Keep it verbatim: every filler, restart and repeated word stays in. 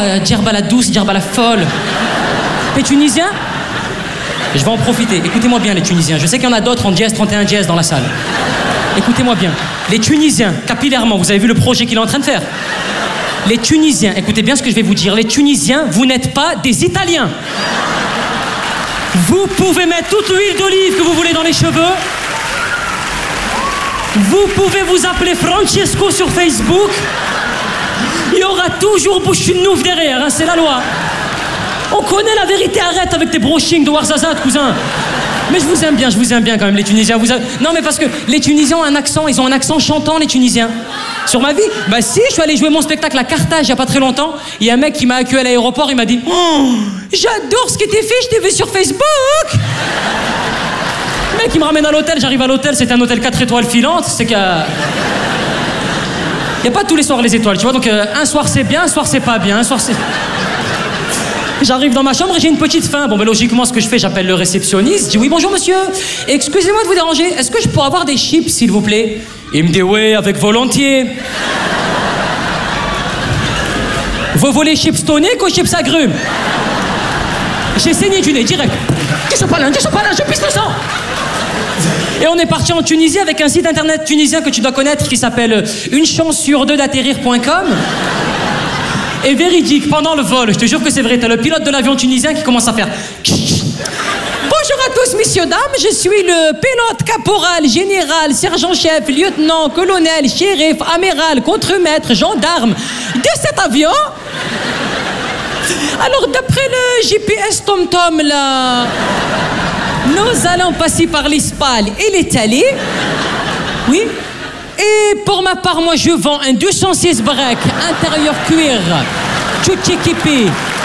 euh, Djerba la douce, Djerba la folle. T'es tunisien? Je vais en profiter. Écoutez-moi bien, les Tunisiens. Je sais qu'il y en a d'autres en dièse trente et un dièse dans la salle. Écoutez-moi bien. Les Tunisiens, capillairement, vous avez vu le projet qu'il est en train de faire? Les Tunisiens, écoutez bien ce que je vais vous dire. Les Tunisiens, vous n'êtes pas des Italiens. Vous pouvez mettre toute l'huile d'olive que vous voulez dans les cheveux. Vous pouvez vous appeler Francesco sur Facebook. Il y aura toujours Bouchinouf derrière, hein, c'est la loi. On connaît la vérité, arrête avec tes brochings de Warzazat, cousin. Mais je vous aime bien, je vous aime bien quand même, les Tunisiens. Vous a... Non, mais parce que les Tunisiens ont un accent, ils ont un accent chantant, les Tunisiens. Sur ma vie? Bah si, je suis allé jouer mon spectacle à Carthage il y a pas très longtemps. Il y a un mec qui m'a accueilli à l'aéroport, il m'a dit oh, j'adore ce qui t'est fait, je t'ai vu sur Facebook. Le mec, il me ramène à l'hôtel, j'arrive à l'hôtel, c'est un hôtel quatre étoiles filantes, c'est que... Il n'y a pas tous les soirs les étoiles, tu vois, donc euh, un soir c'est bien, un soir c'est pas bien, un soir c'est... J'arrive dans ma chambre et j'ai une petite faim. Bon, ben logiquement, ce que je fais, j'appelle le réceptionniste. Je dis oui, bonjour monsieur. Excusez-moi de vous déranger. Est-ce que je pourrais avoir des chips, s'il vous plaît? Il me dit oui, avec volontiers. Vous voulez chips toniques ou chips agrumes? J'ai saigné du nez, direct. Je suis pas là, je suis pas là, je pisse le sang. Et on est parti en Tunisie avec un site internet tunisien que tu dois connaître qui s'appelle une chance sur deux d'atterrir point com. Et véridique, pendant le vol, je te jure que c'est vrai, t'as le pilote de l'avion tunisien qui commence à faire... Bonjour à tous, messieurs, dames, je suis le pilote, caporal, général, sergent-chef, lieutenant, colonel, shérif, amiral, contremaître, gendarme de cet avion. Alors, d'après le G P S TomTom, là, nous allons passer par l'Espagne et l'Italie. Oui. Et pour ma part, moi, je vends un deux cent six break, intérieur cuir, tout équipé,